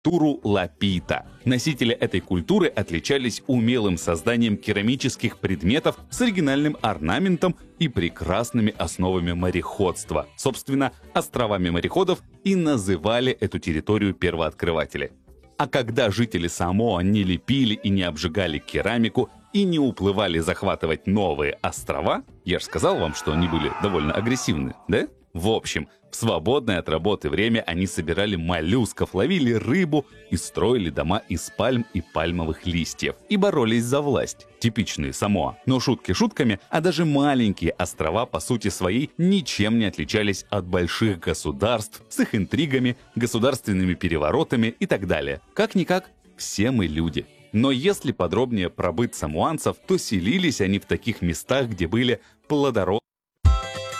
культуру лапита. Носители этой культуры отличались умелым созданием керамических предметов с оригинальным орнаментом и прекрасными основами мореходства. Собственно, островами мореходов и называли эту территорию первооткрыватели. А когда жители Самоа не лепили и не обжигали керамику и не уплывали захватывать новые острова, я же сказал вам, что они были довольно агрессивны, да? В общем, в свободное от работы время они собирали моллюсков, ловили рыбу и строили дома из пальм и пальмовых листьев. И боролись за власть. Типичные Самоа. Но шутки шутками, а даже маленькие острова по сути своей ничем не отличались от больших государств с их интригами, государственными переворотами и так далее. Как-никак, все мы люди. Но если подробнее про быт самоанцев, то селились они в таких местах, где были плодородные